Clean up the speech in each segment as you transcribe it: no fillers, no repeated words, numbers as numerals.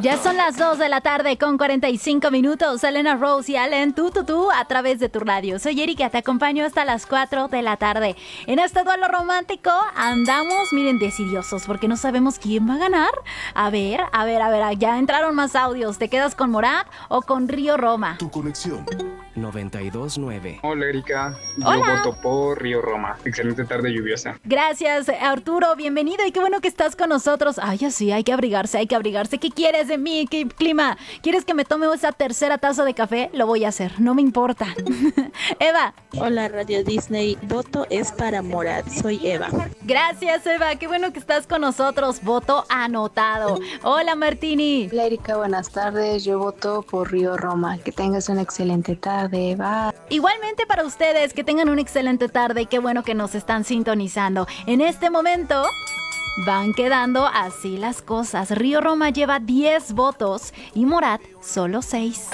Ya son las 2 de la tarde con 45 minutos. Elena Rose y Allen, tú, a través de tu radio. Soy Erika, te acompaño hasta las 4 de la tarde. En este duelo romántico andamos, miren, decidiosos, porque no sabemos quién va a ganar. A ver, ya entraron más audios. ¿Te quedas con Morat o con Río Roma? Tu conexión. 92.9. Hola Erika, Hola. yo voto por Río Roma. Excelente tarde lluviosa. Gracias, Arturo, bienvenido y qué bueno que estás con nosotros. Ay, así, hay que abrigarse. ¿Qué quieres de mí? ¿Qué clima? ¿Quieres que me tome esa tercera taza de café? Lo voy a hacer, no me importa. Eva. Hola Radio Disney, voto es para Morat, soy Eva. Gracias, Eva, qué bueno que estás con nosotros. Voto anotado. Hola, Martini. Hola Erika, buenas tardes. Yo voto por Río Roma. Que tengas una excelente tarde. Bye. Igualmente para ustedes, que tengan una excelente tarde y qué bueno que nos están sintonizando. En este momento van quedando así las cosas. Río Roma lleva 10 votos y Morat solo 6.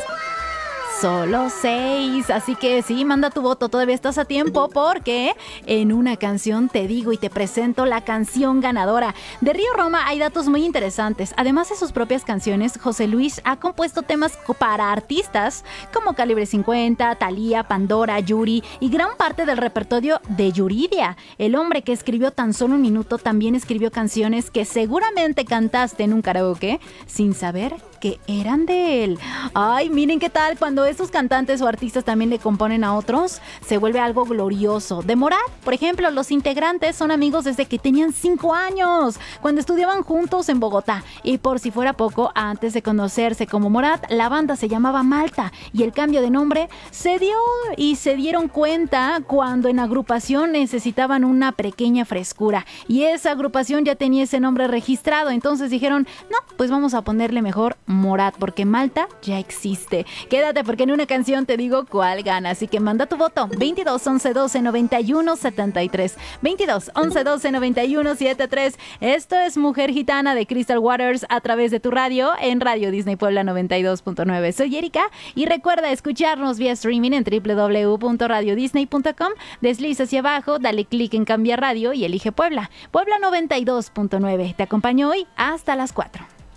Solo 6, así que sí, manda tu voto, todavía estás a tiempo porque en una canción te digo y te presento la canción ganadora. De Río Roma hay datos muy interesantes. Además de sus propias canciones, José Luis ha compuesto temas para artistas como Calibre 50, Thalía, Pandora, Yuri y gran parte del repertorio de Yuridia. El hombre que escribió Tan Solo un Minuto también escribió canciones que seguramente cantaste en un karaoke sin saber que eran de él. Ay, miren qué tal cuando esos cantantes o artistas también le componen a otros, se vuelve algo glorioso. De Morat, por ejemplo, los integrantes son amigos desde que tenían 5 años, cuando estudiaban juntos en Bogotá. Y por si fuera poco, antes de conocerse como Morat, la banda se llamaba Malta y el cambio de nombre se dio y se dieron cuenta cuando en agrupación necesitaban una pequeña frescura. Y esa agrupación ya tenía ese nombre registrado, entonces dijeron, no, pues vamos a ponerle mejor Morat, porque Malta ya existe. Quédate porque en una canción te digo cuál gana, así que manda tu voto. 22 11 12 91 73. 22 11 12 91 73. Esto es Mujer Gitana de Crystal Waters a través de tu radio en Radio Disney Puebla 92.9. Soy Erika y recuerda escucharnos vía streaming en www.radiodisney.com. Desliza hacia abajo, dale clic en Cambiar Radio y elige Puebla. Puebla 92.9. Te acompaño hoy hasta las 4.